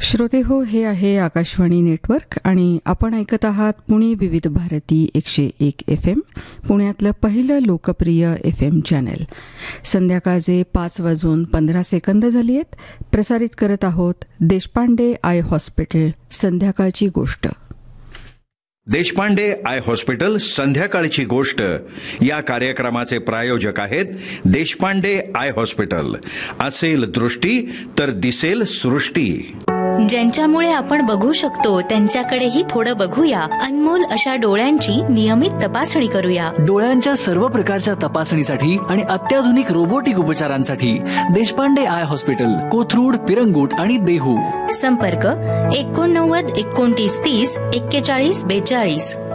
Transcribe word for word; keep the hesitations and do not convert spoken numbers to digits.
श्रोते हो, हे आहे आकाशवाणी नेटवर्क आणि आपण ऐकत आहात पुणे विविध भारती एकशे एक एफ एम, पुण्यातलं पहिलं लोकप्रिय एफ एम चॅनेल. संध्याकाळचे पाच वाजून पंधरा सेकंद झाली आहेत. प्रसारित करत आहोत देशपांडे आय हॉस्पिटल संध्याकाळची गोष्ट. देशपांडे आय हॉस्पिटल संध्याकाळची गोष्ट या कार्यक्रमाचे प्रायोजक आहेत देशपांडे आय हॉस्पिटल. असेल दृष्टी तर दिसेल सृष्टी. ज्यांच्यामुळे आपण बघू शकतो त्यांच्याकडेही थोडं बघूया. अनमोल अशा डोळ्यांची नियमित तपासणी करूया. डोळ्यांच्या सर्व प्रकारच्या तपासणीसाठी आणि अत्याधुनिक रोबोटिक उपचारांसाठी देशपांडे आय हॉस्पिटल, कोथरूड, पिरंगुट आणि देहू. संपर्क एकोणनव्वद एकोणतीस तीस एक्केचाळीस बेचाळीस.